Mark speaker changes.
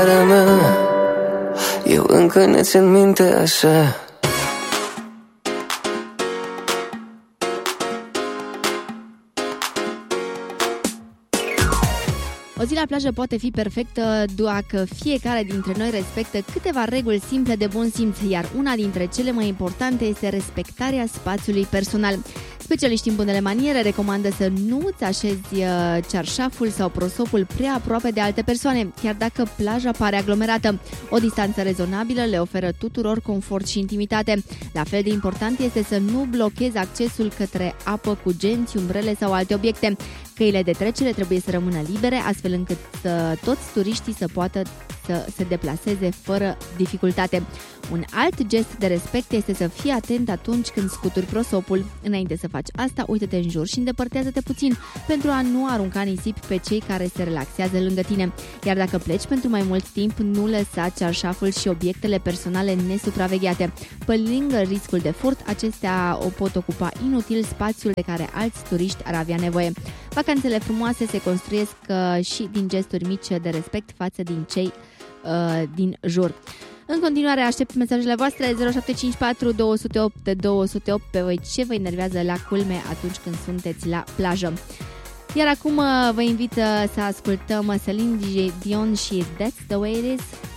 Speaker 1: Eu încă ne țin minte așa.
Speaker 2: O zi la plajă poate fi perfectă dacă fiecare dintre noi respectă câteva reguli simple de bun simț, iar una dintre cele mai importante este respectarea spațiului personal. Specialiștii în bunele maniere recomandă să nu îți așezi cearșaful sau prosopul prea aproape de alte persoane, chiar dacă plaja pare aglomerată. O distanță rezonabilă le oferă tuturor confort și intimitate. La fel de important este să nu blochezi accesul către apă cu genți, umbrele sau alte obiecte. Căile de trecere trebuie să rămână libere, astfel încât toți turiștii să poată să se deplaseze fără dificultate. Un alt gest de respect este să fii atent atunci când scuturi prosopul. Înainte să faci asta, uită-te în jur și îndepărtează-te puțin pentru a nu arunca nisipi pe cei care se relaxează lângă tine. Iar dacă pleci pentru mai mult timp, nu lăsa cearșaful și obiectele personale nesupravegheate. Pe lângă riscul de furt, acestea o pot ocupa inutil spațiul de care alți turiști ar avea nevoie. Vacanțele frumoase se construiesc și din gesturi mici de respect față din cei din jur. În continuare aștept mesajele voastre 0754 208 208 pe voi ce vă enervează la culme atunci când sunteți la plajă. Iar acum vă invit să ascultăm Celine Dion și That's the Way It Is.